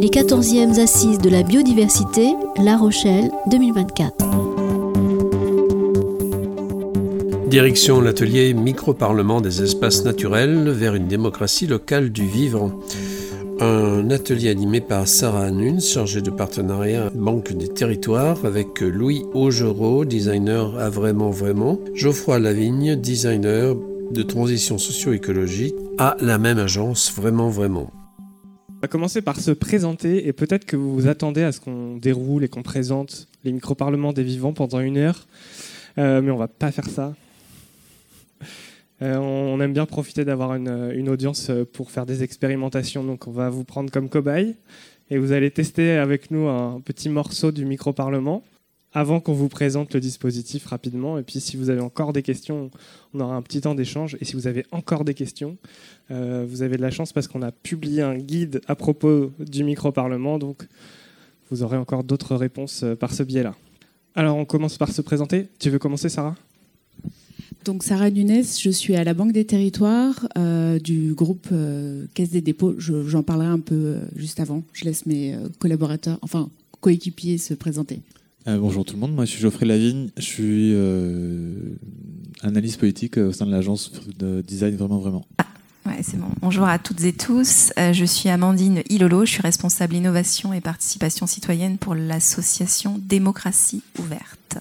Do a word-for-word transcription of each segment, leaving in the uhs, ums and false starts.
Les quatorzièmes Assises de la biodiversité, La Rochelle deux mille vingt-quatre. Direction l'atelier Micro-Parlement des espaces naturels vers une démocratie locale du vivant. Un atelier animé par Sarah Nunes, chargée de partenariat Banque des Territoires, avec Louis Augereau, designer à Vraiment Vraiment, Geoffroy Lavigne, designer de transition socio-écologique à la même agence Vraiment Vraiment. On va commencer par se présenter et peut-être que vous vous attendez à ce qu'on déroule et qu'on présente les micro-parlements des vivants pendant une heure, euh, mais on va pas faire ça. Euh, on aime bien profiter d'avoir une, une audience pour faire des expérimentations, donc on va vous prendre comme cobaye et vous allez tester avec nous un petit morceau du micro-parlement avant qu'on vous présente le dispositif rapidement. Et puis si vous avez encore des questions, on aura un petit temps d'échange. Et si vous avez encore des questions, euh, vous avez de la chance parce qu'on a publié un guide à propos du micro-parlement, donc vous aurez encore d'autres réponses par ce biais-là. Alors on commence par se présenter. Tu veux commencer, Sarah ? Donc Sarah Nunes, je suis à la Banque des Territoires euh, du groupe euh, Caisse des dépôts. Je, j'en parlerai un peu euh, juste avant. Je laisse mes euh, collaborateurs, enfin coéquipiers se présenter. Euh, bonjour tout le monde, moi je suis Geoffrey Lavigne, je suis euh, analyste politique au sein de l'agence de design Vraiment Vraiment. Ah, ouais, c'est bon. Bonjour à toutes et tous, euh, je suis Amandine Ilolo, je suis responsable innovation et participation citoyenne pour l'association Démocratie Ouverte.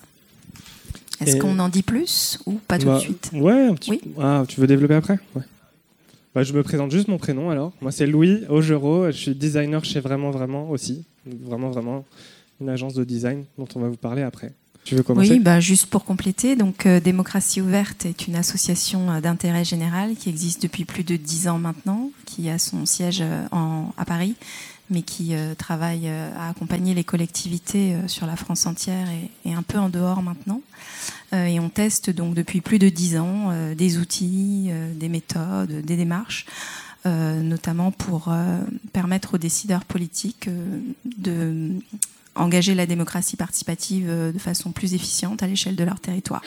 Est-ce et qu'on en dit plus ou pas tout bah, de suite ? Ouais, un petit oui. peu. Ah, tu veux développer après ? Ouais. Bah, je me présente juste mon prénom alors. Moi c'est Louis Augereau, je suis designer chez Vraiment Vraiment aussi. Vraiment Vraiment, une agence de design dont on va vous parler après. Tu veux commencer ? Oui, bah, juste pour compléter, donc, euh, Démocratie Ouverte est une association euh, d'intérêt général qui existe depuis plus de dix ans maintenant, qui a son siège euh, en, à Paris, mais qui euh, travaille euh, à accompagner les collectivités euh, sur la France entière et, et un peu en dehors maintenant. Euh, et on teste donc depuis plus de dix ans euh, des outils, euh, des méthodes, des démarches, euh, notamment pour euh, permettre aux décideurs politiques euh, de engager la démocratie participative euh, de façon plus efficiente à l'échelle de leur territoire.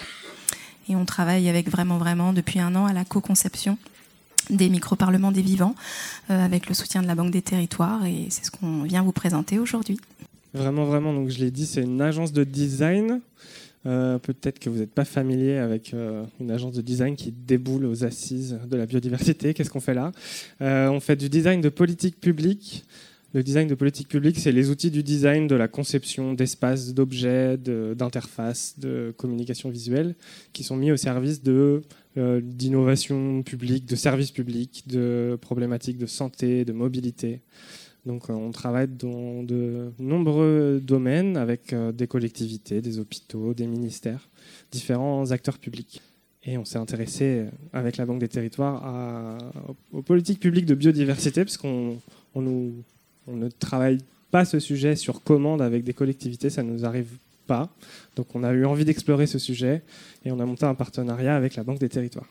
Et on travaille avec Vraiment Vraiment depuis un an à la co-conception des micro-parlements des vivants euh, avec le soutien de la Banque des Territoires et c'est ce qu'on vient vous présenter aujourd'hui. Vraiment Vraiment, donc je l'ai dit, c'est une agence de design. Euh, peut-être que vous n'êtes pas familier avec euh, une agence de design qui déboule aux assises de la biodiversité. Qu'est-ce qu'on fait là ? euh, On fait du design de politique publique. Le design de politique publique, c'est les outils du design, de la conception d'espaces, d'objets, de, d'interfaces, de communication visuelle qui sont mis au service de, euh, d'innovation publique, de services publics, de problématiques de santé, de mobilité. Donc euh, on travaille dans de nombreux domaines avec euh, des collectivités, des hôpitaux, des ministères, différents acteurs publics. Et on s'est intéressé avec la Banque des Territoires à, aux politiques publiques de biodiversité parce qu'on on nous... On ne travaille pas ce sujet sur commande avec des collectivités, ça ne nous arrive pas. Donc on a eu envie d'explorer ce sujet et on a monté un partenariat avec la Banque des Territoires.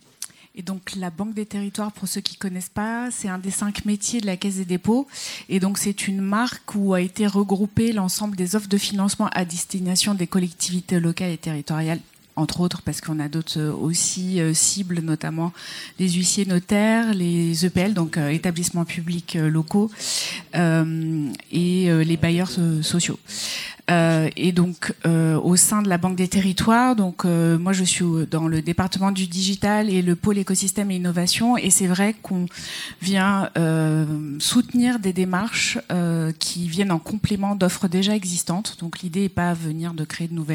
Et donc la Banque des Territoires, pour ceux qui ne connaissent pas, c'est un des cinq métiers de la Caisse des dépôts. Et donc c'est une marque où a été regroupé l'ensemble des offres de financement à destination des collectivités locales et territoriales, entre autres, parce qu'on a d'autres aussi euh, cibles, notamment les huissiers notaires, les E P L, donc euh, établissements publics euh, locaux, euh, et euh, les bailleurs euh, sociaux. Euh, et donc, euh, au sein de la Banque des Territoires, donc euh, moi je suis dans le département du digital et le pôle écosystème et innovation, et c'est vrai qu'on vient euh, soutenir des démarches euh, qui viennent en complément d'offres déjà existantes. Donc l'idée n'est pas à venir de créer de nouvelles